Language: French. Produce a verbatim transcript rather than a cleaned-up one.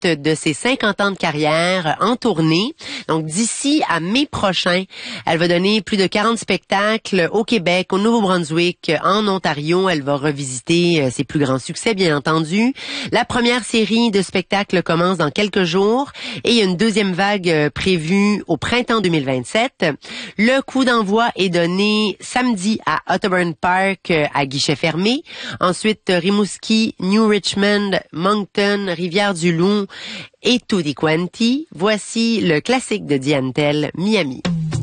de ses cinquante ans de carrière en tournée. Donc, d'ici à mai prochain, elle va donner plus de quarante spectacles au Québec, au Nouveau-Brunswick, en Ontario. Elle va revisiter ses plus grands succès, bien entendu. La première série de spectacles commence dans quelques jours et il y a une deuxième vague prévue au printemps deux mille vingt-sept. Le coup d'envoi est donné samedi à Otterburn Park à guichet fermé. Ensuite, Rimouski, New Richmond, Moncton, Rivière-du-Loup et Tutti Quanti. Voici le classique de Diane Tell, Miami.